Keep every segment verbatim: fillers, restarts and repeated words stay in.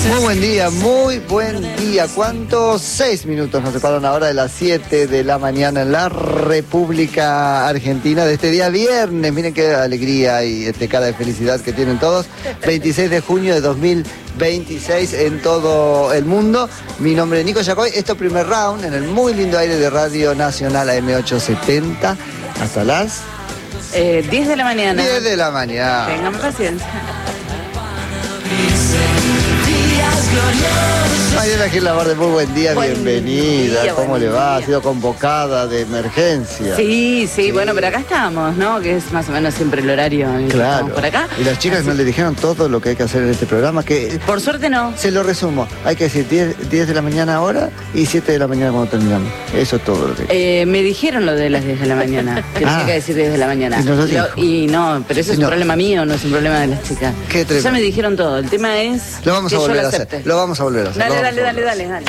Muy buen día, muy buen día. ¿Cuántos? Seis minutos nos separan ahora de las siete de la mañana en la República Argentina de este día viernes. Miren qué alegría y este cara de felicidad que tienen todos. veintiséis de junio de dos mil veintiséis en todo el mundo. Mi nombre es Nico Yacoy. Esto es primer round en el muy lindo aire de Radio Nacional A M ochocientos setenta. Hasta las... Eh, diez de la mañana. diez de la mañana. Tengan paciencia. Mariana Gil Labarde, muy buen día, buen bienvenida. Día, ¿Cómo le va? Ha sido convocada de emergencia. Sí, sí, sí, bueno, pero acá estamos, ¿no? Que es más o menos siempre el horario. Claro. Por acá. Y las chicas Así... no le dijeron todo lo que hay que hacer en este programa. Que por suerte no. Se lo resumo. Hay que decir diez de la mañana ahora y siete de la mañana cuando terminamos. Eso es todo lo que... Eh, me dijeron lo de las diez de la mañana. Que ah, tenía que decir diez de la mañana. Y no, lo lo, y no pero eso es no. un problema mío, no es un problema de las chicas. Qué tremendo. Ya me dijeron todo. El tema es lo vamos que a volver yo lo a hacer. acepte. Lo vamos a volver a hacer. Dale, dale, dale, dale, dale.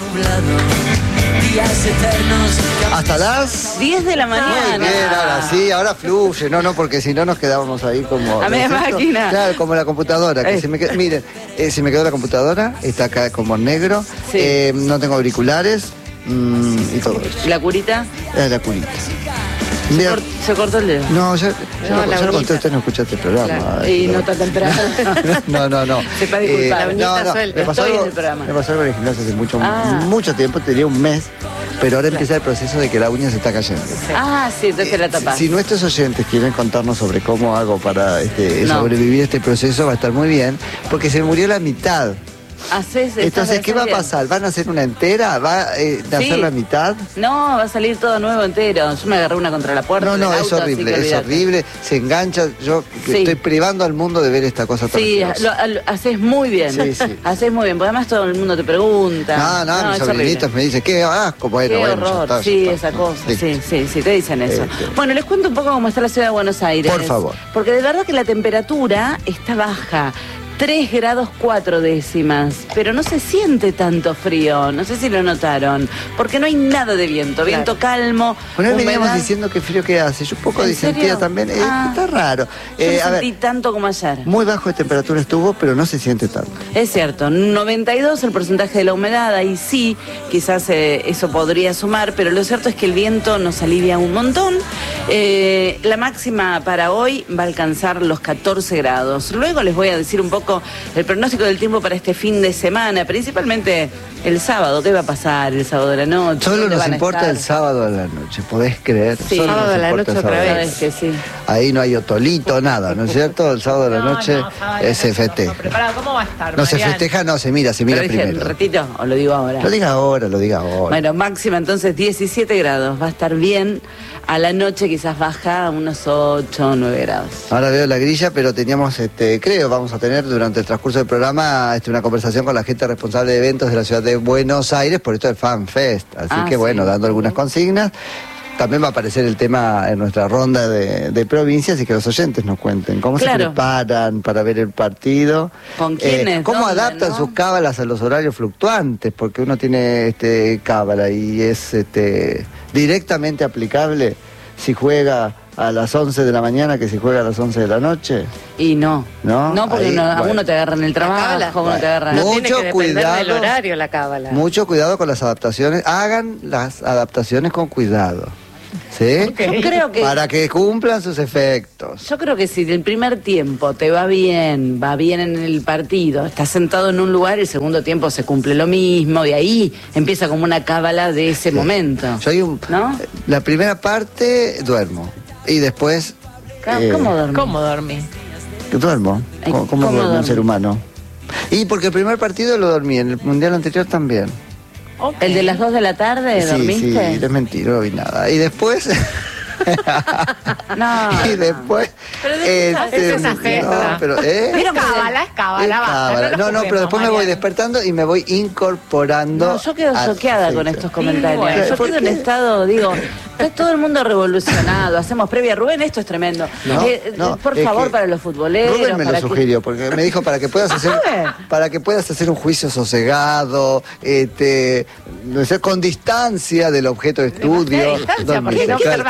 Hasta las diez de la mañana. Muy bien, ahora sí, ahora fluye, no, no, porque si no nos quedábamos ahí como... A media máquina. Claro, como la computadora, que se me qued... miren, eh, se me quedó la computadora, está acá como negro, sí. eh, no tengo auriculares mmm, y todo eso. ¿La curita? Es la curita. Se, cort, se cortó el dedo. No, yo, yo no, no, la yo conté, usted no escuchaste el programa. Claro. Y no tan temprano. no, no, no. Sepa disculpar. Eh, no, no, me pasó, algo, en el programa. me pasó algo en el gimnasio hace mucho, ah. mucho tiempo, tenía un mes, pero ahora empieza el proceso de que la uña se está cayendo. Sí. Ah, sí, entonces eh, la tapás. Si nuestros oyentes quieren contarnos sobre cómo hago para este, no. sobrevivir este proceso, va a estar muy bien, porque se me murió la mitad. Haces, Entonces, ¿qué va a pasar? ¿Van a hacer una entera? ¿Va eh, a hacer sí. la mitad? No, va a salir todo nuevo entero. Yo me agarré una contra la puerta. No, no, es auto, horrible, es olvidate. horrible. Se engancha. Yo sí. estoy privando al mundo de ver esta cosa tan Sí, lo, lo, haces muy bien. Sí, sí. Haces muy bien, porque además todo el mundo te pregunta. No, no, no mis sobrinitos me dicen, qué asco, bueno, qué bueno. horror, está, sí, está. esa cosa, sí, sí, sí, sí, te dicen eso. Este. Bueno, les cuento un poco cómo está la ciudad de Buenos Aires. Por favor. Porque de verdad que la temperatura está baja. tres grados cuatro décimas, pero no se siente tanto frío, no sé si lo notaron, porque no hay nada de viento, claro. Viento calmo. Bueno, hoy veníamos diciendo qué frío que hace, yo un poco disentía también, eh, ah, está raro. Yo eh, no sentí ver, tanto como ayer. Muy bajo de temperatura estuvo, pero no se siente tanto. Es cierto, noventa y dos el porcentaje de la humedad, ahí sí, quizás eh, eso podría sumar, pero lo cierto es que el viento nos alivia un montón. Eh, la máxima para hoy va a alcanzar los catorce grados. Luego les voy a decir un poco el pronóstico del tiempo para este fin de semana, principalmente el sábado. ¿Qué va a pasar el sábado de la noche? Solo nos importa el sábado de la noche, ¿podés creer? Sí, Solo sábado de la noche otra vez. Que sí. Ahí no hay otolito, nada, ¿no es cierto? El sábado de la noche no, no, se festeja. ¿Cómo va a estar, no se festeja, no, se mira, se mira Pero primero. ¿Un ratito o lo digo ahora? Lo diga ahora, lo diga ahora. Bueno, máxima entonces diecisiete grados, va a estar bien. A la noche quizás baja a unos ocho o nueve grados. Ahora veo la grilla, pero teníamos, este, creo, vamos a tener durante el transcurso del programa este, una conversación con la gente responsable de eventos de la ciudad de Buenos Aires, por esto del Fan Fest. Así ah, que bueno, sí. dando algunas consignas. También va a aparecer el tema en nuestra ronda de, de provincias y que los oyentes nos cuenten cómo claro. se preparan para ver el partido. ¿Con quiénes? Eh, ¿Cómo ¿Dónde, adaptan no? sus cábalas a los horarios fluctuantes? Porque uno tiene este cábala y es este directamente aplicable si juega a las once de la mañana que si juega a las once de la noche. Y no. No, no porque Ahí, uno, bueno. a uno te agarra en el trabajo, uno te agarra... No Mucho tiene que cuidado del horario la cábala. Mucho cuidado con las adaptaciones. Hagan las adaptaciones con cuidado. ¿Sí? Okay. Yo creo que... Para que cumplan sus efectos. Yo creo que si el primer tiempo te va bien, va bien en el partido, estás sentado en un lugar, el segundo tiempo se cumple lo mismo, y ahí empieza como una cábala de ese sí. momento. Yo hay un, ¿no? La primera parte duermo. Y después... ¿Cómo, eh, ¿cómo dormí? ¿Cómo dormí? Duermo. Ay, ¿Cómo, cómo duerme dormí? Un ser humano? Y porque el primer partido lo dormí, en el mundial anterior también. Okay. ¿El de las dos de la tarde sí, dormiste? Sí, es mentira, no vi nada. Y después... no, y después... Pero de este, es esa gesta. No, pero, ¿eh? Es cábala, es cábala. Es cábala. No, no, no, pero después Mariana. me voy despertando y me voy incorporando... No, yo quedo choqueada con estos comentarios. Sí, yo quedo en estado, digo... Está todo el mundo revolucionado, hacemos previa. Rubén, esto es tremendo. No, eh, no, por favor, para los futboleros. Rubén me para lo sugirió, que... porque me dijo para que puedas hacer para que puedas hacer un juicio sosegado, este, no sé, con distancia del objeto de estudio. Distancia, porque no observas nada.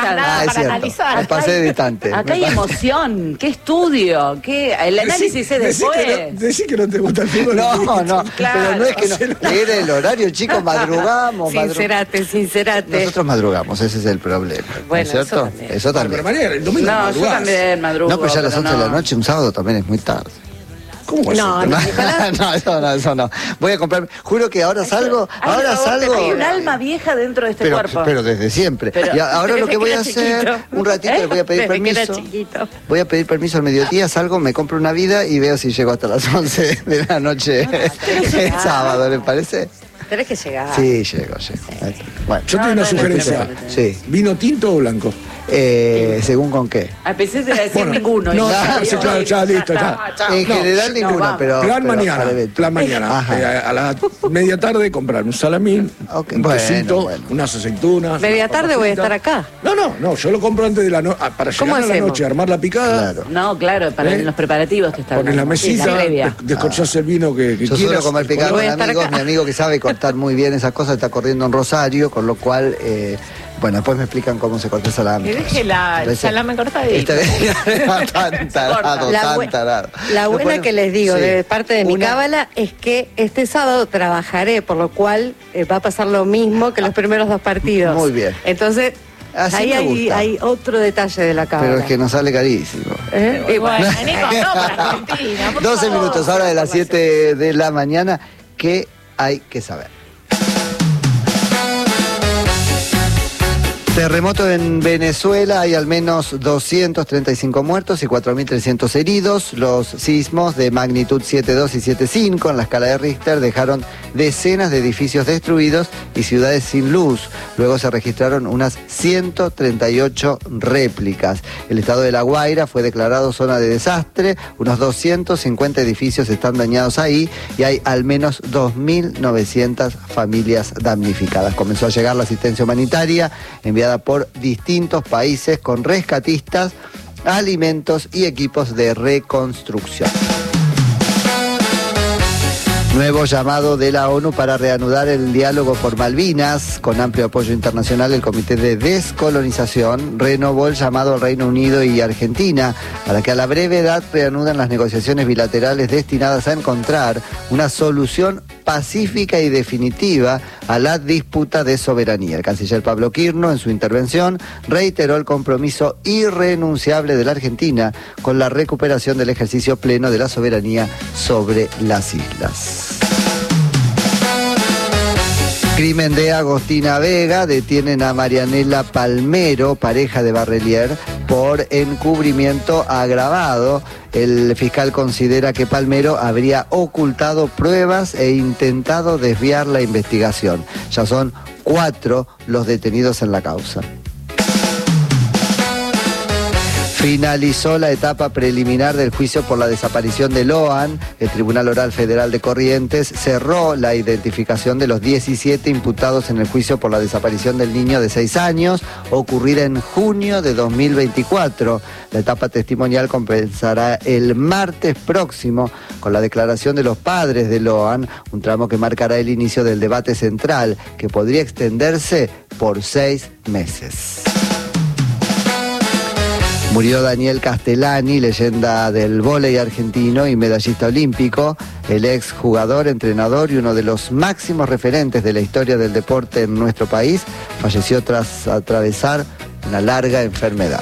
es para cierto. analizar. Me pasé de distante. Acá hay emoción, qué estudio, qué el análisis es después. Decí que, no, decí que no te gusta el fútbol. No, no, Claro. pero no es que no, era el horario, chicos, madrugamos. madru- Sincerate, sincerate. Nosotros madrugamos, ese es el problema. Bueno, ¿no es cierto? eso también. Eso también. Pero mañana, el domingo No, yo madrugás. también madrugo. No, pero ya a las pero once de la no. noche, un sábado también es muy tarde. ¿Cómo es No, eso? no. No, eso no, eso no. Voy a comprar, juro que ahora salgo, Ay, ahora por favor, salgo. Hay un alma vieja dentro de este pero, cuerpo. pero desde siempre. Pero- y ahora lo desde que voy que a era hacer, chiquito. un ratito, ¿Eh? les voy a pedir Desde que era permiso. chiquito. Voy a pedir permiso al mediodía, salgo, me compro una vida y veo si llego hasta las once de la noche el sábado, ¿les parece? Tenés que llegar. Sí, llego, llego. Bueno, Yo No, tengo no, una no, sugerencia. no, no, no, no. sí. ¿Vino tinto o blanco? Eh, ¿según con qué? A pesar de decir Bueno, ninguno. no, y no, sí, claro, ya, listo, ya. En No, general no, ninguna, vamos. pero... Plan pero mañana, para evento. plan mañana. Ajá. Eh, a la media tarde comprar un salamín, Ok, un bueno, quesito, bueno. unas aceitunas. Media unas tarde papas voy a fritas. estar acá. No, no, no, yo lo compro antes de la noche, para ¿Cómo llegar a la hacemos? noche, armar la picada, Claro. No, claro, para ¿Eh? los preparativos que están. pones la mesita, previa. des- descorchás el vino que, que Yo quieras. suelo comer picado Voy con a estar amigos, acá. mi amigo que sabe cortar muy bien esas cosas está corriendo en Rosario, con lo cual, eh, bueno, después me explican cómo se corta el salame. Que deje la- el Parece- salame cortadito. Esta vez tan tarado, La, tan bue- tarado. la Lo buena ponen- que les digo sí. de parte de mi Una- cábala es que este sábado trabajaré, por lo cual eh, va a pasar lo mismo que los primeros dos partidos. Muy bien. Entonces, Así ahí me hay, gusta. hay otro detalle de la cábala. Pero es que nos sale carísimo. ¿Eh? Y bueno, Nico, no, para Argentina, por doce favor. minutos, ahora de las siete de la mañana, ¿qué hay que saber? Terremoto en Venezuela, hay al menos doscientos treinta y cinco muertos y cuatro mil trescientos heridos. Los sismos de magnitud siete punto dos y siete punto cinco en la escala de Richter dejaron decenas de edificios destruidos y ciudades sin luz. Luego se registraron unas ciento treinta y ocho réplicas. El estado de La Guaira fue declarado zona de desastre. Unos doscientos cincuenta edificios están dañados ahí y hay al menos dos mil novecientas familias damnificadas. Comenzó a llegar la asistencia humanitaria enviada por distintos países con rescatistas, alimentos y equipos de reconstrucción. Nuevo llamado de la ONU para reanudar el diálogo por Malvinas. Con amplio apoyo internacional, el Comité de Descolonización renovó el llamado al Reino Unido y Argentina para que a la brevedad reanuden las negociaciones bilaterales destinadas a encontrar una solución pacífica y definitiva a la disputa de soberanía. El canciller Pablo Quirno, en su intervención, reiteró el compromiso irrenunciable de la Argentina con la recuperación del ejercicio pleno de la soberanía sobre las islas. Crimen de Agostina Vega, detienen a Marianela Palmero, pareja de Barrelier, por encubrimiento agravado. El fiscal considera que Palmero habría ocultado pruebas e intentado desviar la investigación. Ya son cuatro los detenidos en la causa. Finalizó la etapa preliminar del juicio por la desaparición de Loan. El Tribunal Oral Federal de Corrientes cerró la identificación de los diecisiete imputados en el juicio por la desaparición del niño de seis años, ocurrida en junio de dos mil veinticuatro. La etapa testimonial comenzará el martes próximo con la declaración de los padres de Loan, un tramo que marcará el inicio del debate central, que podría extenderse por seis meses. Murió Daniel Castellani, leyenda del vóley argentino y medallista olímpico, el ex jugador, entrenador y uno de los máximos referentes de la historia del deporte en nuestro país. Falleció tras atravesar una larga enfermedad.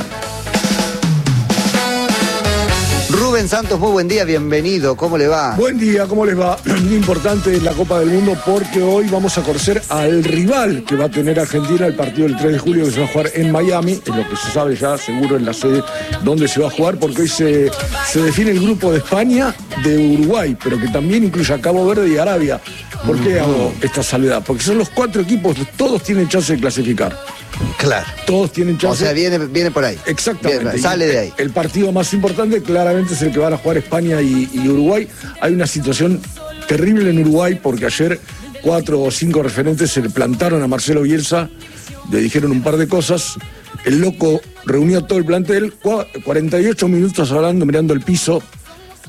Rubén Santos, muy buen día, bienvenido, ¿cómo le va? Buen día, ¿cómo les va? Muy importante la Copa del Mundo porque hoy vamos a conocer al rival que va a tener Argentina el partido del tres de julio que se va a jugar en Miami, es lo que se sabe ya seguro en la sede donde se va a jugar, porque hoy se, se define el grupo de España, de Uruguay, pero que también incluye a Cabo Verde y Arabia. ¿Por qué hago esta salvedad? Porque son los cuatro equipos, todos tienen chance de clasificar. Claro. Todos tienen chance. O sea, viene, viene por ahí. Exactamente. Viene, sale de ahí. El partido más importante claramente es el que van a jugar España y, y Uruguay. Hay una situación terrible en Uruguay porque ayer cuatro o cinco referentes se le plantaron a Marcelo Bielsa, le dijeron un par de cosas. El loco reunió todo el plantel, cuarenta y ocho minutos hablando, mirando el piso,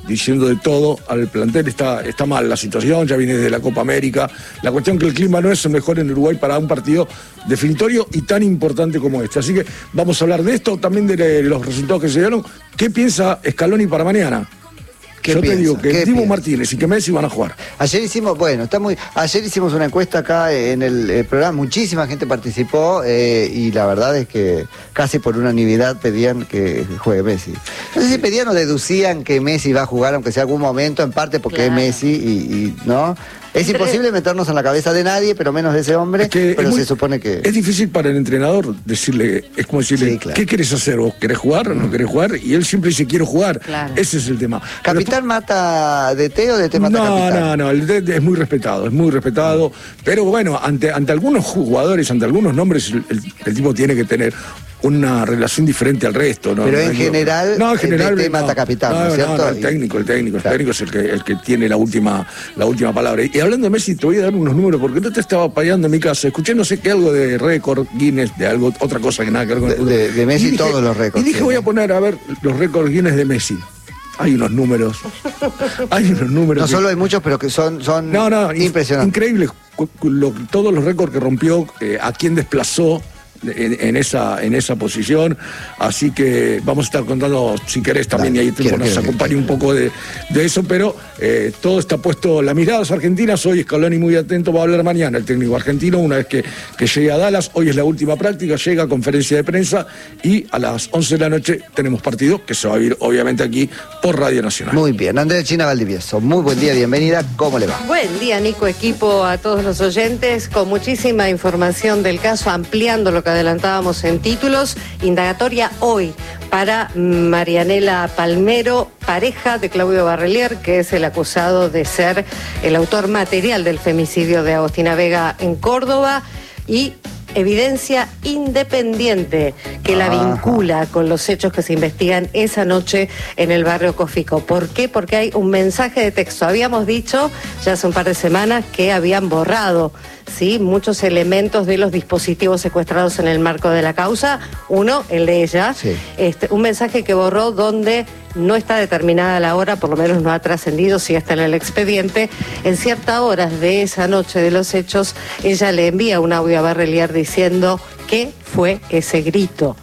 diciendo de todo al plantel. Está, está mal la situación, ya viene desde la Copa América. La cuestión que el clima no es el mejor en Uruguay para un partido definitorio y tan importante como este. Así que vamos a hablar de esto, también de los resultados que se dieron. ¿Qué piensa Scaloni para mañana? Yo piensa? te digo que ¿Qué Dibu piensa? Martínez y que Messi van a jugar. Ayer hicimos, bueno, está muy, ayer hicimos una encuesta acá en el, el programa, muchísima gente participó eh, y la verdad es que casi por unanimidad pedían que juegue Messi. No sé si pedían o deducían que Messi va a jugar, aunque sea algún momento, en parte porque Claro. es Messi y, y ¿no? Es Entre- imposible meternos en la cabeza de nadie, pero menos de ese hombre, Es que pero es muy- se supone que... Es difícil para el entrenador decirle, es como decirle, Sí, claro. ¿qué querés hacer vos? ¿Querés jugar o no querés jugar? Y él siempre dice, quiero jugar. Claro. Ese es el tema. ¿Capitán mata D T o D T mata No, capitán? no, no, el D T es muy respetado, es muy respetado, pero bueno, ante, ante algunos jugadores, ante algunos nombres, el, el- el tipo tiene que tener una relación diferente al resto, ¿no? Pero en No es- general, no, en el general D T no. mata capitán, ¿no es No, cierto? no, el Y- técnico, el técnico, el Claro. técnico es el que, el que tiene la última, la última palabra. Y hablando de Messi, te voy a dar unos números, porque no te estaba payando en mi casa, escuché no sé qué algo de récord, Guinness, de algo, otra cosa que nada que ver con el De- fútbol. de- de Messi Y dije- todos los récords Y dije, tiene. voy a poner a ver los récords Guinness de Messi. Hay unos números. Hay unos números. No que- solo hay muchos, pero que son, son no, no, in- impresionantes. increíble. Cu- cu- lo- todos los récords que rompió, eh, a quién desplazó en, en esa, en esa posición. Así que vamos a estar contando, si querés, también, Dale, y ahí te- quiero, nos quiero, acompañe quiero. un poco de, de eso, pero eh, todo está puesto, la mirada es argentina. Soy Scaloni muy atento, va a hablar mañana el técnico argentino, una vez que, que llegue a Dallas. Hoy es la última práctica, llega a conferencia de prensa y a las once de la noche tenemos partido que se va a vivir obviamente aquí por Radio Nacional. Muy bien, Andrea China Valdivieso, muy buen día, bienvenida, ¿cómo le va? Buen día, Nico, equipo, a todos los oyentes, con muchísima información del caso, ampliando lo que adelantábamos en títulos. Indagatoria hoy para Marianela Palmero, pareja de Claudio Barrelier, que es el acusado de ser el autor material del femicidio de Agostina Vega en Córdoba, y evidencia independiente que la Ajá. vincula con los hechos que se investigan esa noche en el barrio Cofico. ¿Por qué? Porque hay un mensaje de texto. Habíamos dicho ya hace un par de semanas que habían borrado, ¿sí?, muchos elementos de los dispositivos secuestrados en el marco de la causa. Uno, el de ella, Sí. este, un mensaje que borró donde no está determinada la hora, por lo menos no ha trascendido, si está en el expediente. En ciertas horas de esa noche de los hechos, ella le envía un audio a Barrelier diciendo qué fue ese grito.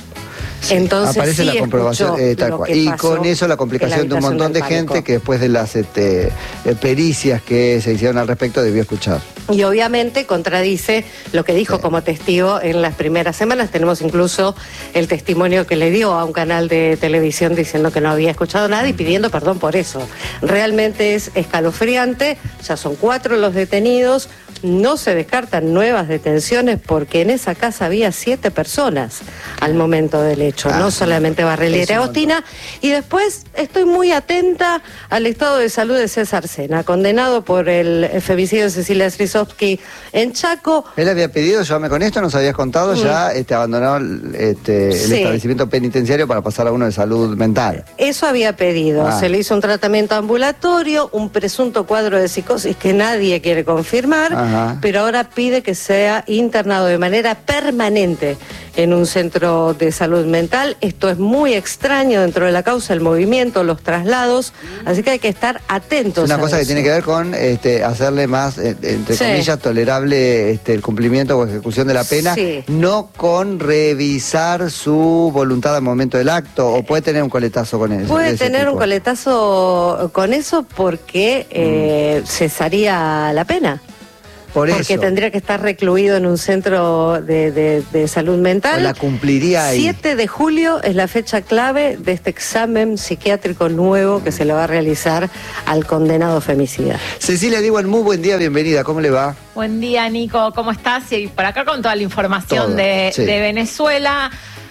Entonces, aparece sí la comprobación escuchó eh, tal lo cual. que Y pasó con eso la en complicación de un habitación montón del de gente pánico. que después de las este, eh, pericias que se hicieron al respecto debió escuchar. Y obviamente contradice lo que dijo Sí. como testigo en las primeras semanas. Tenemos incluso el testimonio que le dio a un canal de televisión diciendo que no había escuchado nada y pidiendo perdón por eso. Realmente es escalofriante, ya son cuatro los detenidos, no se descartan nuevas detenciones porque en esa casa había siete personas al momento del hecho, Ah, no solamente Barrelier es y un Agostina. Y después estoy muy atenta al estado de salud de César Sena, condenado por el femicidio de Cecilia Strisovsky en Chaco. Él había pedido, llévame con esto, nos habías contado, ya este, abandonó el, este, el Sí. establecimiento penitenciario para pasar a uno de salud mental. Eso había pedido. Ah. Se le hizo un tratamiento ambulatorio, un presunto cuadro de psicosis que nadie quiere confirmar, Ajá. pero ahora pide que sea internado de manera permanente en un centro de salud mental. Esto es muy extraño dentro de la causa, el movimiento, los traslados, así que hay que estar atentos. Es una a cosa que eso. tiene que ver con este, hacerle más, eh, entre Sí. comillas, tolerable este, el cumplimiento o ejecución de la pena, Sí. no con revisar su voluntad al momento del acto, o puede tener un coletazo con eso. de Puede ese tener un tipo. coletazo con eso porque eh, cesaría la pena. Por Porque eso. tendría que estar recluido en un centro de, de- de salud mental. O la cumpliría ahí. siete de julio es la fecha clave de este examen psiquiátrico nuevo que se le va a realizar al condenado femicida. Cecilia Diwan, muy buen día, bienvenida, ¿cómo le va? Buen día, Nico, ¿cómo estás? Y por acá con toda la información Todo, de, sí. de Venezuela.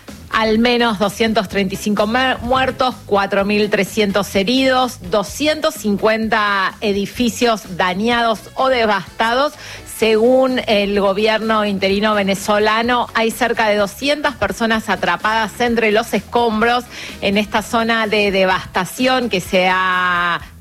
Al menos doscientos treinta y cinco mu- muertos, cuatro mil trescientos heridos, doscientos cincuenta edificios dañados o devastados. Según el gobierno interino venezolano, hay cerca de doscientas personas atrapadas entre los escombros en esta zona de devastación que se ha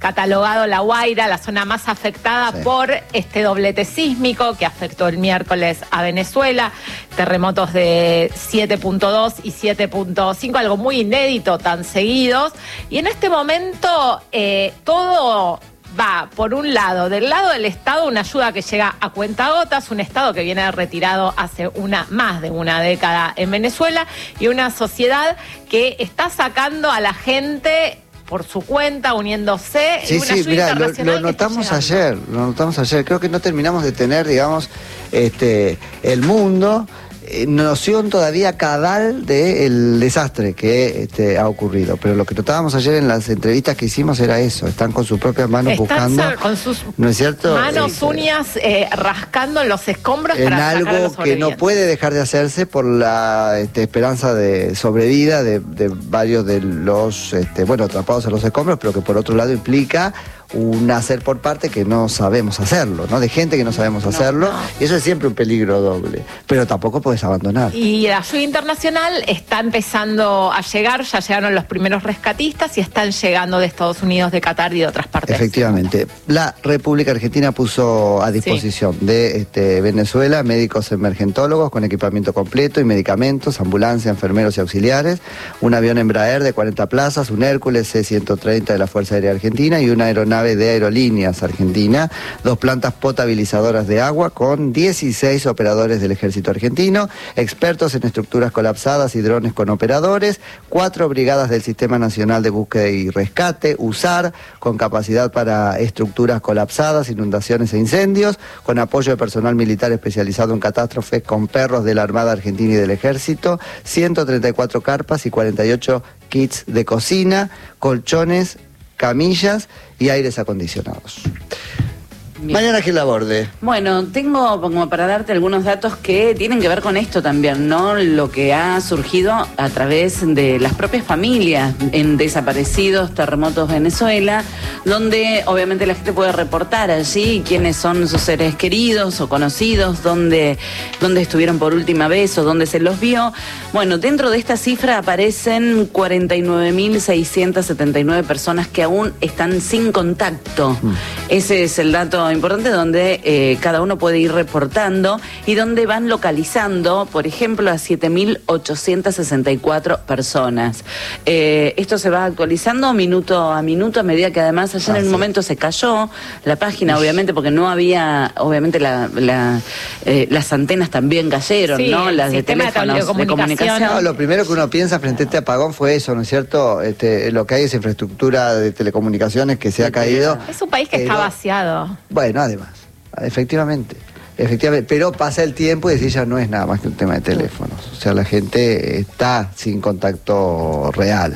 catalogado La Guaira, la zona más afectada Sí. por este doblete sísmico que afectó el miércoles a Venezuela, terremotos de siete punto dos y siete punto cinco, algo muy inédito, tan seguidos. Y en este momento eh, todo va, por un lado, del lado del Estado, una ayuda que llega a cuentagotas, un Estado que viene retirado hace una más de una década en Venezuela, y una sociedad que está sacando a la gente por su cuenta, uniéndose. Sí, y una sí, ayuda mira, lo, internacional lo que está notamos llegando. ayer, lo notamos ayer. Creo que no terminamos de tener, digamos, este, el mundo eh, noción todavía cabal del desastre que este, ha ocurrido. Pero lo que notábamos ayer en las entrevistas que hicimos era eso. Están con sus propias manos Están buscando, sa- con sus ¿no es cierto? manos, Este, uñas, eh, rascando en los escombros en para sacar a los algo que no sobrevivientes. puede dejar de hacerse por la este, esperanza de sobrevida de, de varios de los, este, bueno, atrapados en los escombros, pero que por otro lado implica un hacer por parte que no sabemos hacerlo, ¿no? De gente que no sabemos hacerlo, no. y eso es siempre un peligro doble, pero tampoco puedes abandonar. Y la ayuda internacional está empezando a llegar, ya llegaron los primeros rescatistas y están llegando de Estados Unidos, de Qatar y de otras partes. Efectivamente, la República Argentina puso a disposición sí. de este, Venezuela médicos emergentólogos con equipamiento completo y medicamentos, ambulancia, enfermeros y auxiliares, un avión Embraer de cuarenta plazas, un Hércules C ciento treinta de la Fuerza Aérea Argentina y una aeronave de Aerolíneas Argentina, dos plantas potabilizadoras de agua con dieciséis operadores del Ejército Argentino, expertos en estructuras colapsadas y drones con operadores, cuatro brigadas del Sistema Nacional de Búsqueda y Rescate, USAR, con capacidad para estructuras colapsadas, inundaciones e incendios, con apoyo de personal militar especializado en catástrofes, con perros de la Armada Argentina y del Ejército, ciento treinta y cuatro carpas y cuarenta y ocho kits de cocina, colchones, camillas y aires acondicionados. Bien. Mañana Gil Laborde. Bueno, tengo como para darte algunos datos que tienen que ver con esto también, ¿no? Lo que ha surgido a través de las propias familias en desaparecidos, terremotos Venezuela, donde obviamente la gente puede reportar allí quiénes son sus seres queridos o conocidos, dónde, dónde estuvieron por última vez o dónde se los vio. Bueno, dentro de esta cifra aparecen cuarenta y nueve mil seiscientas setenta y nueve personas que aún están sin contacto. Mm. Ese es el dato importante, donde eh, cada uno puede ir reportando y donde van localizando, por ejemplo, a siete mil ochocientas sesenta y cuatro personas. Eh, esto se va actualizando minuto a minuto, a medida que además ayer ah, en un sí. momento se cayó la página, obviamente, porque no había, obviamente la, la, eh, las antenas también cayeron, sí, ¿no? Las de teléfonos, de, de comunicación. No, lo primero que uno piensa frente a este apagón fue eso, ¿no es cierto? Este, lo que hay es infraestructura de telecomunicaciones que se ha caído. Es un país que pero, está vaciado. Bueno, además, efectivamente, efectivamente, pero pasa el tiempo y decir ya no es nada más que un tema de teléfonos. O sea, la gente está sin contacto real.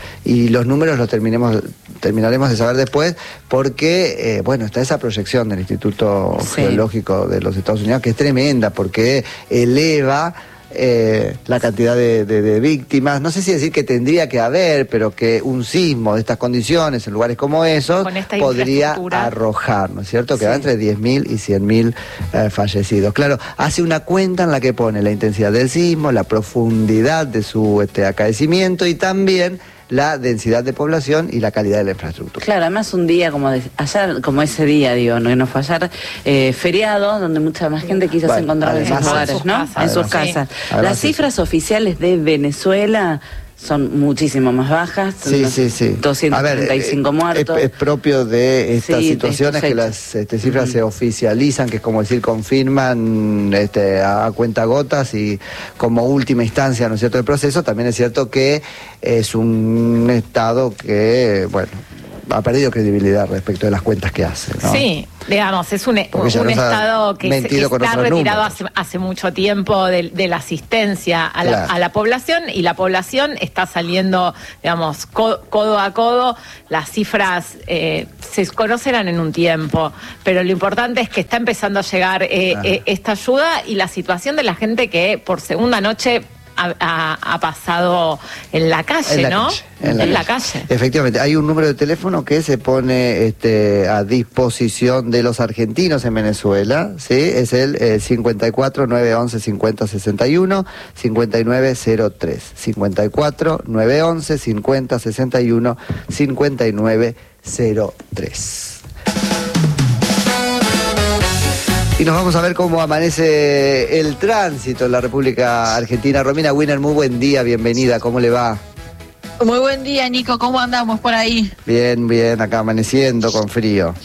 Y los números los terminemos, terminaremos de saber después porque, eh, bueno, está esa proyección del Instituto sí. Geológico de los Estados Unidos que es tremenda porque eleva Eh, la cantidad de, de, de víctimas, no sé si decir que tendría que haber, pero que un sismo de estas condiciones en lugares como esos podría arrojar, ¿no es cierto? Que sí. va entre diez mil y cien mil eh, fallecidos. Claro, hace una cuenta en la que pone la intensidad del sismo, la profundidad de su este, acaecimiento y también la densidad de población y la calidad de la infraestructura. Claro, además un día como de, ayer, como ese día, digo, no, no fue ayer, eh, feriado, donde mucha más gente quizás bueno, se encontraba en esos lugares, ¿no? En sus casas. Sí. Las cifras oficiales de Venezuela son muchísimo más bajas, sí, sí, sí. doscientos treinta y cinco a ver, muertos. Es, es propio de estas sí, situaciones de que las este, cifras uh-huh. se oficializan, que es como decir, confirman este, a cuentagotas y como última instancia, ¿no es cierto?, del proceso. También es cierto que es un Estado que, bueno, ha perdido credibilidad respecto de las cuentas que hace, ¿no? Sí, digamos, es un, un Estado que, se, que está retirado hace, hace mucho tiempo de, de la asistencia a la, claro. a la población, y la población está saliendo, digamos, codo, codo a codo. Las cifras eh, se conocerán en un tiempo, pero lo importante es que está empezando a llegar eh, claro. eh, esta ayuda, y la situación de la gente que por segunda noche Ha, ha, ha pasado en la calle, en la ¿no? Calle, en la, en la calle. calle. Efectivamente, hay un número de teléfono que se pone este, a disposición de los argentinos en Venezuela, ¿sí? Es el eh, cincuenta y cuatro, nueve once, cincuenta, sesenta y uno, cincuenta y nueve cero tres. cincuenta y cuatro, nueve once, cincuenta, sesenta y uno, cincuenta y nueve cero tres. Y nos vamos a ver cómo amanece el tránsito en la República Argentina. Romina Wiener, muy buen día, bienvenida, ¿cómo le va? Muy buen día, Nico, ¿cómo andamos por ahí? Bien, bien, acá amaneciendo con frío.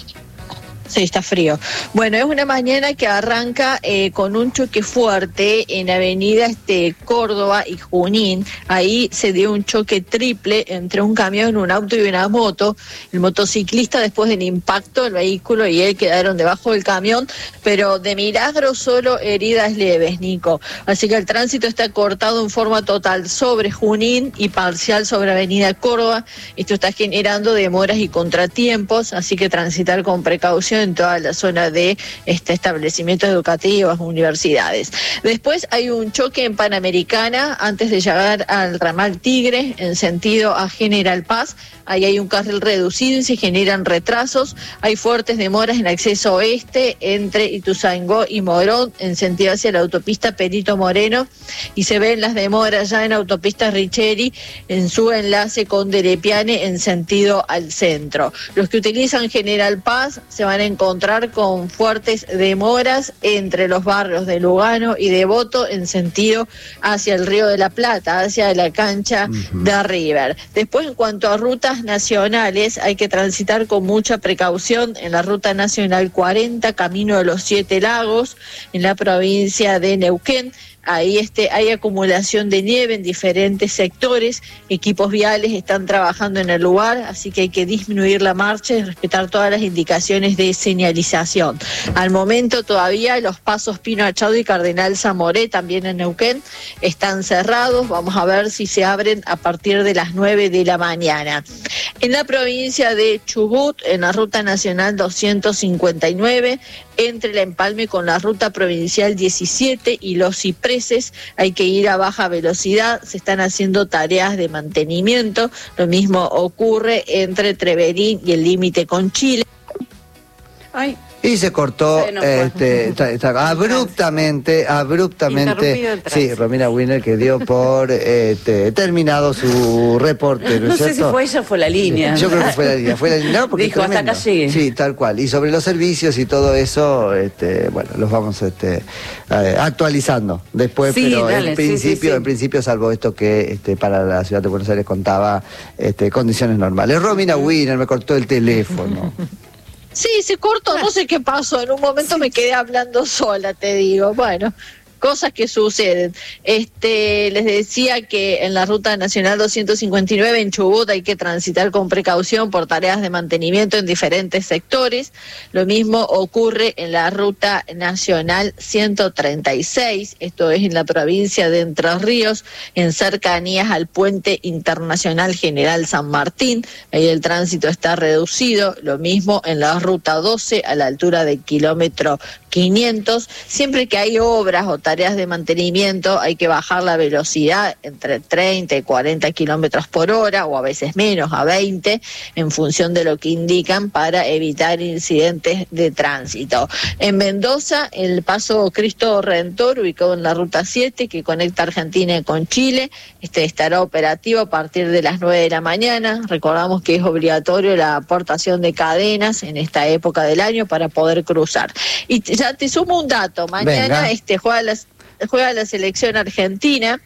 Sí, está frío. Bueno, es una mañana que arranca eh, con un choque fuerte en avenida este, Córdoba y Junín. Ahí se dio un choque triple entre un camión, un auto y una moto. El motociclista, después del impacto, el vehículo y él quedaron debajo del camión, pero de milagro solo heridas leves, Nico. Así que el tránsito está cortado en forma total sobre Junín y parcial sobre avenida Córdoba. Esto está generando demoras y contratiempos, así que transitar con precaución en toda la zona de este, establecimientos educativos, universidades. Después hay un choque en Panamericana antes de llegar al ramal Tigre en sentido a General Paz. Ahí hay un carril reducido y se generan retrasos. Hay fuertes demoras en acceso oeste entre Ituzaingó y Morón en sentido hacia la autopista Perito Moreno, y se ven las demoras ya en autopista Richeri en su enlace con Derepiane en sentido al centro. Los que utilizan General Paz se van a encontrar con fuertes demoras entre los barrios de Lugano y Devoto en sentido hacia el Río de la Plata, hacia la cancha uh-huh. de River. Después, en cuanto a rutas nacionales, hay que transitar con mucha precaución en la ruta nacional cuarenta, camino de los Siete Lagos, en la provincia de Neuquén. Ahí este, hay acumulación de nieve en diferentes sectores, equipos viales están trabajando en el lugar, así que hay que disminuir la marcha y respetar todas las indicaciones de señalización. Al momento todavía los pasos Pino Achado y Cardenal Zamoré, también en Neuquén, están cerrados. Vamos a ver si se abren a partir de las nueve de la mañana. En la provincia de Chubut, en la ruta nacional doscientos cincuenta y nueve, entre la empalme con la ruta provincial diecisiete y los cipreses, hay que ir a baja velocidad, se están haciendo tareas de mantenimiento. Lo mismo ocurre entre Treverín y el límite con Chile. Ay. Y se cortó sí, no este, está, está, abruptamente, abruptamente. Sí, Romina Wiener, que dio por este, terminado su reporte, ¿no es No sé cierto? si fue ella o fue la línea. Yo creo que fue la línea, fue la línea, no, porque dijo, hasta acá llegué. Sí, tal cual. Y sobre los servicios y todo eso, este, bueno, los vamos este, eh, actualizando después, sí, pero dale, en principio, sí, sí, sí. en principio, salvo esto que este, para la ciudad de Buenos Aires contaba este, condiciones normales. Romina Wiener me cortó el teléfono. Sí, se cortó, no sé qué pasó, en un momento me quedé hablando sola, te digo, bueno, cosas que suceden. Este, les decía que en la ruta nacional doscientos cincuenta y nueve en Chubut hay que transitar con precaución por tareas de mantenimiento en diferentes sectores. Lo mismo ocurre en la ruta nacional ciento treinta y seis, esto es en la provincia de Entre Ríos, en cercanías al puente internacional General San Martín. Ahí el tránsito está reducido. Lo mismo en la ruta doce a la altura del kilómetro quinientos. Siempre que hay obras o tareas de mantenimiento hay que bajar la velocidad entre treinta y cuarenta kilómetros por hora, o a veces menos, a veinte, en función de lo que indican, para evitar incidentes de tránsito. En Mendoza, el paso Cristo Redentor, ubicado en la ruta siete, que conecta Argentina con Chile, este estará operativo a partir de las nueve de la mañana. Recordamos que es obligatorio la aportación de cadenas en esta época del año para poder cruzar. Y ya te sumo un dato, mañana este juega la, juega la selección argentina.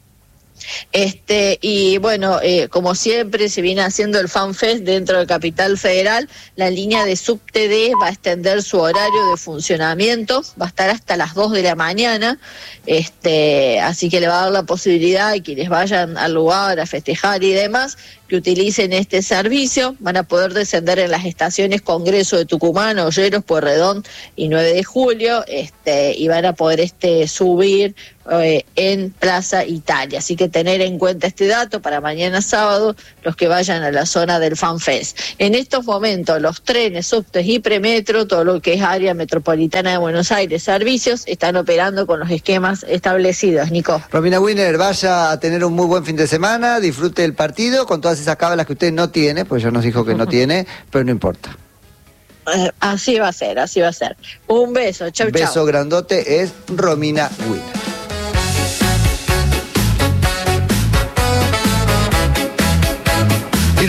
Este, y bueno, eh, como siempre se viene haciendo el FanFest dentro de Capital Federal. La línea de Subte D va a extender su horario de funcionamiento, va a estar hasta las dos de la mañana, este, así que le va a dar la posibilidad a quienes vayan al lugar a festejar y demás, que utilicen este servicio. Van a poder descender en las estaciones Congreso de Tucumán, Olleros, Pueyrredón y nueve de julio, este, y van a poder este, subir eh, en Plaza Italia. Así que tener en cuenta este dato para mañana sábado, los que vayan a la zona del FanFest. En estos momentos, los trenes, subtes y premetro, todo lo que es área metropolitana de Buenos Aires, servicios, están operando con los esquemas establecidos. Nico. Romina Wiener, vaya a tener un muy buen fin de semana, disfrute el partido con todas esas cábalas que usted no tiene, pues ya nos dijo que no tiene, pero no importa. Eh, así va a ser, así va a ser. Un beso, chau, chau. Beso grandote, es Romina Wiener. Y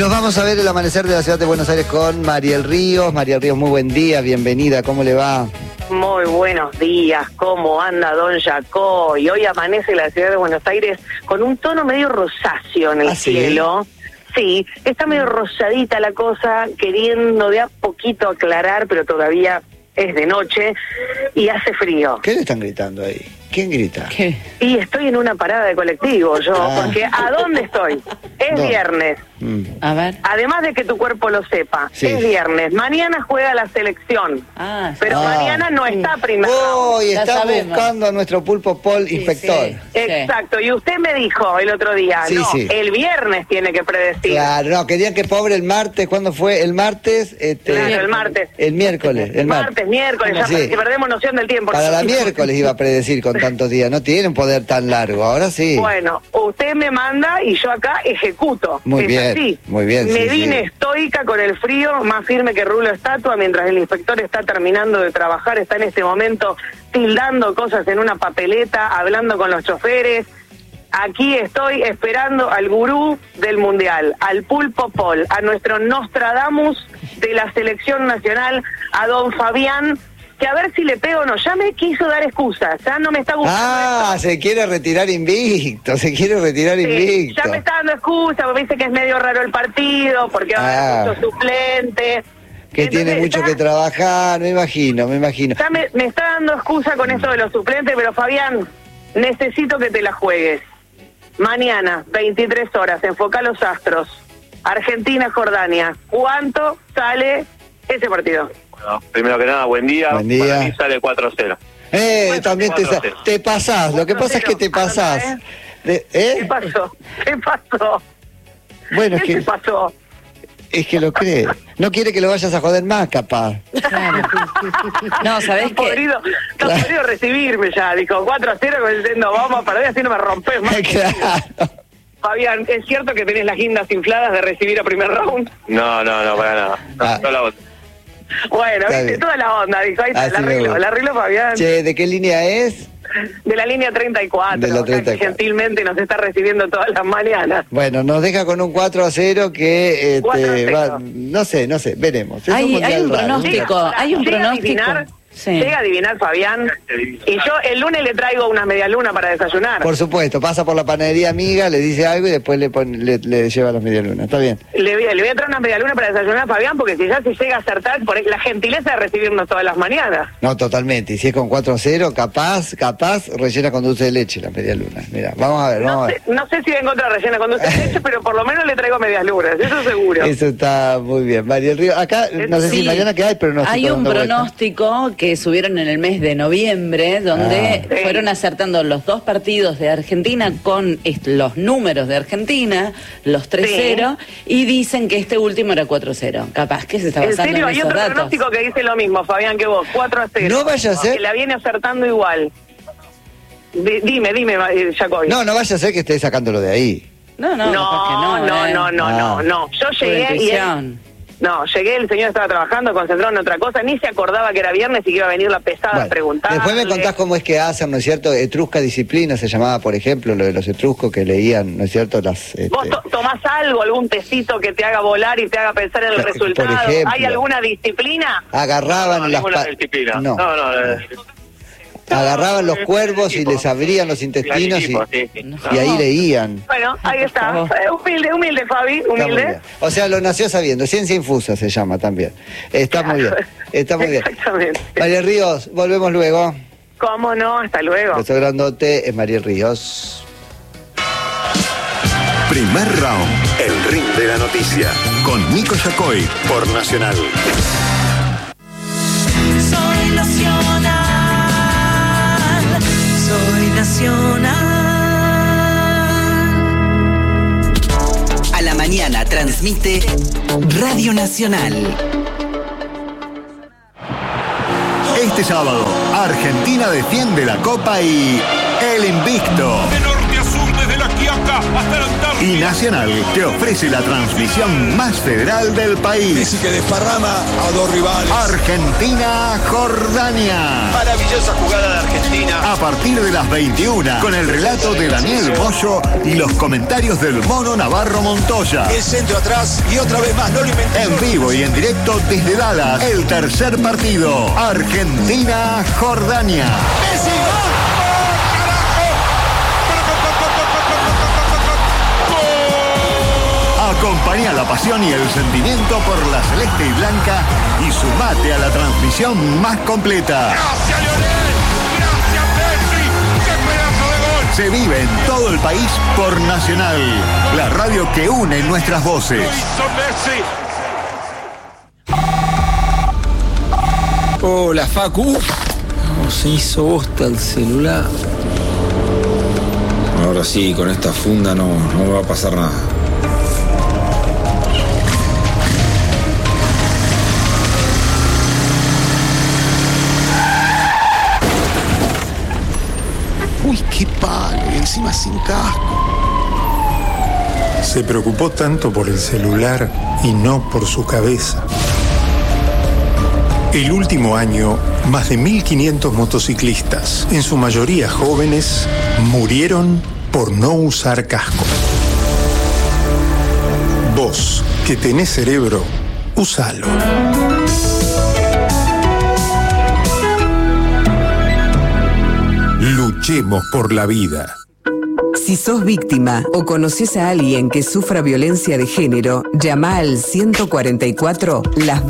nos vamos a ver el amanecer de la ciudad de Buenos Aires con Mariel Ríos. Mariel Ríos, muy buen día, bienvenida, ¿cómo le va? Muy buenos días, ¿cómo anda don Jaco? Y hoy amanece la ciudad de Buenos Aires con un tono medio rosáceo en el ¿Ah, sí? cielo. Sí, está medio rosadita la cosa, queriendo de a poquito aclarar, pero todavía es de noche y hace frío. ¿Qué le están gritando ahí? ¿Quién grita? ¿Qué? Y estoy en una parada de colectivo yo, Ah. porque ¿a dónde estoy? Es ¿Dónde? viernes. Mm. A ver. Además de que tu cuerpo lo sepa, Sí. es viernes. Mañana juega la selección, Ah, pero Ah. mañana no está primero. Hoy Ya está sabemos. buscando a nuestro pulpo Paul inspector. sí. Exacto, y usted me dijo el otro día, Sí, no, sí. el viernes tiene que predecir. Claro, no, querían que pobre el martes, ¿cuándo fue? El martes, este, Claro, el martes. el miércoles, el martes. Martes, miércoles, ya Sí. para que perdemos noción del tiempo. Para la miércoles iba a predecir con tantos días, no tiene un poder tan largo, ahora sí. Bueno, usted me manda y yo acá ejecuto. Muy Es bien, así. muy bien, Me sí, vine sí. estoica con el frío, más firme que rulo estatua, mientras el inspector está terminando de trabajar, está en este momento tildando cosas en una papeleta, hablando con los choferes. Aquí estoy esperando al gurú del Mundial, al Pulpo Paul, a nuestro Nostradamus de la selección nacional, a don Fabián, que a ver si le pego o no. Ya me quiso dar excusas, ya no me está gustando. Ah, esto. se quiere retirar invicto, se quiere retirar Sí, invicto. ya me está dando excusas, porque me dice que es medio raro el partido, porque va a Ah. haber muchos suplentes. Que Entonces, tiene mucho ya- que trabajar, me imagino, me imagino. Ya me, me está dando excusa con esto de los suplentes, pero Fabián, necesito que te la juegues. Mañana, veintitrés horas, enfoca los astros. Argentina-Jordania. ¿Cuánto sale ese partido? Bueno, primero que nada, buen día. Buen día. Para mí sale cuatro cero. Eh, Bueno, también te, cuatro cero. te pasás, lo que pasa es que te cuatro cero. pasás. Anota, De- ¿Qué ¿Eh? pasó? ¿Qué pasó? Bueno, es ¿Qué te que, pasó? es que lo cree. No quiere que lo vayas a joder más, capaz. Claro. No, ¿sabés Está qué? podrido, está Claro. podrido recibirme ya. Dijo cuatro a cero diciendo, vamos para allá, así no me rompes más. Claro. Fabián, ¿es cierto que tenés las guindas infladas de recibir a primer round? No, no, no, para nada. No, Ah. no la voto. Bueno, Está viste, bien. toda la onda, dijo, ahí está, Así la me arreglo, gusta. la arreglo Fabián, Che, ¿de qué línea es? de la línea treinta y cuatro, De la acá, treinta y que cuatro. gentilmente nos está recibiendo todas las mañanas. Bueno, nos deja con un cuatro a cero que, este, cuatro a cero. va- no sé, no sé, veremos. Es un Hay, mundial hay un raro, pronóstico, Llega- hay un llega a pronóstico. adivinar, Sí. Llega a adivinar Fabián, y yo el lunes le traigo unas medialunas para desayunar. Por supuesto, pasa por la panadería amiga, le dice algo y después le, pone, le, le lleva las medialunas. Está bien. Le voy, a- le voy a traer unas medialunas para desayunar a Fabián, porque si ya se llega a acertar, por la gentileza de recibirnos todas las mañanas. No, totalmente. Y si es con cuatro a cero, capaz, capaz, rellena con dulce de leche las medialunas. Mira, vamos a ver, vamos No a sé, ver. no sé si va a encontrar rellena con dulce de leche, pero por lo menos le traigo medias lunas, eso seguro. Eso está muy bien. María del Río, acá, no sé si Sí. mañana que hay pronóstico. Hay un dando vuelta. pronóstico que subieron en el mes de noviembre, donde Ah. fueron acertando los dos partidos de Argentina con est- los números de Argentina, los tres cero, y dicen que este último era cuatro cero. Capaz que se está En basando serio, en hay esos otro datos. pronóstico que dice lo mismo, Fabián, que vos, cuatro a cero. No vaya a ser- Que la viene acertando igual. Di- dime, dime, eh, Jacobi. No, no vaya a ser que esté sacándolo de ahí. No, no, no, capaz que no, no, eh. no, no, Ah. no, no. Yo Pura llegué y él, intuición. no, llegué, el señor estaba trabajando, concentrado en otra cosa, ni se acordaba que era viernes y que iba a venir la pesada Bueno, a preguntar. después me contás cómo es que hacen, ¿no es cierto? Etrusca Disciplina se llamaba, por ejemplo, lo de los etruscos que leían, ¿no es cierto? Las, este, ¿Vos to- tomás algo, algún tecito que te haga volar y te haga pensar en el Por resultado? ejemplo. ¿Hay alguna disciplina? agarraban No, las ninguna pa- disciplina. no, no, no, eh, agarraban los no, cuervos y equipo. les abrían los intestinos y, Clarísimo, sí, sí. y ahí leían. Bueno, ahí está. favor. Eh, Humilde, humilde, Fabi, Está muy humilde. bien. O sea, lo nació sabiendo, ciencia infusa se llama también. Está muy bien, está muy bien. Exactamente. María Ríos, volvemos luego. ¿Cómo no? Hasta luego. Beso grandote, es María Ríos. Primer round, el ring de la noticia, con Nico Yacoy por Nacional. Soy nacional, soy nacional. A la mañana transmite Radio Nacional. Este sábado, Argentina defiende la Copa y el invicto. De norte a sur, desde La Quiaca hasta la Antártida. Y Nacional te ofrece la transmisión más federal del país. Messi que desparrama a dos rivales. Argentina-Jordania. Maravillosa jugada de Argentina. A partir de las veintiuna, con el relato de Daniel Bollo y los comentarios del Mono Navarro Montoya. El centro atrás y otra vez más, no lo inventé. En vivo y en directo desde Dallas, el tercer partido. Argentina-Jordania. ¡Messi, gol! Acompaña la pasión y el sentimiento por la celeste y blanca y sumate a la transmisión más completa. ¡Gracias, Lionel! ¡Gracias, Messi! ¡Qué pedazo de gol! Se vive en todo el país por Nacional, la radio que une nuestras voces. ¡Lo hizo Messi! Hola, Facu. No, se hizo bosta el celular. Ahora sí, con esta funda no, no me va a pasar nada. Uy, qué palo, y encima sin casco. Se preocupó tanto por el celular y no por su cabeza. El último año, más de mil quinientos motociclistas, en su mayoría jóvenes, murieron por no usar casco. Vos, que tenés cerebro, usalo. Luchemos por la vida. Si sos víctima o conoces a alguien que sufra violencia de género, llama al ciento cuarenta y cuatro las